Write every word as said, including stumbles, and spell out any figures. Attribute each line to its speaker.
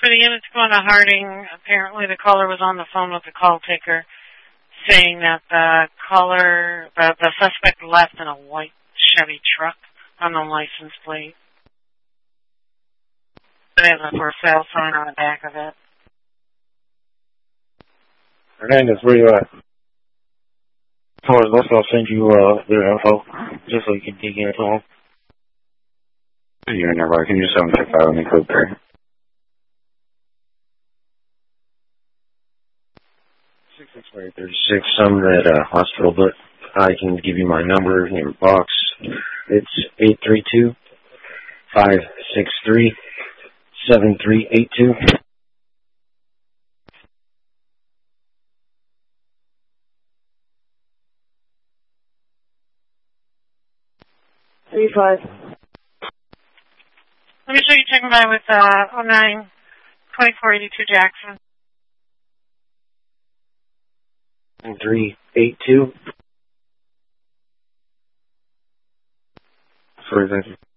Speaker 1: For the units going to Harding, apparently the caller was on the phone with the call taker saying that the caller, the, the suspect left in a white Chevy truck on the license plate. It has a for sale sign on the back of it.
Speaker 2: Hernandez, where you at? Towards us, I'll send you uh, their info, just so you can dig into them.
Speaker 3: You're nearby. Can you just have them check out on the code there?
Speaker 2: six six five three six, I'm at a hospital, but I can give you my number in your box. It's eight three two, five six three, seven three eight two.
Speaker 4: three five.
Speaker 1: Let me show you checking by with uh, oh nine twenty-four eighty-two Jackson.
Speaker 2: three eight two. Sorry, thank you.